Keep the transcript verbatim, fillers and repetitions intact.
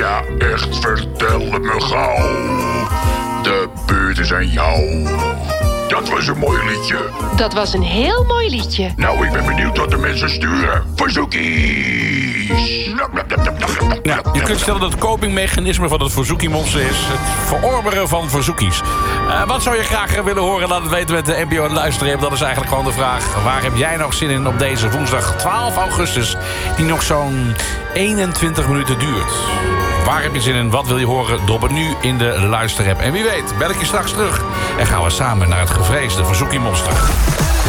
ja, echt, vertel het me gauw. De beurt is aan jou. Dat was een mooi liedje. Dat was een heel mooi liedje. Nou, ik ben benieuwd wat de mensen sturen. Verzoekies. Ja, je kunt stellen dat het copingmechanisme van het verzoekiemonster is het verorberen van verzoekies. Uh, wat zou je graag willen horen? Laat het weten met de N P O Luisteren. Dat is eigenlijk gewoon de vraag. Waar heb jij nog zin in op deze woensdag twaalf augustus... die nog zo'n eenentwintig minuten duurt? Waar heb je zin in? Wat wil je horen? Drop het nu in de Luisterapp. En wie weet, bel ik je straks terug. En gaan we samen naar het gevreesde verzoekiemonster.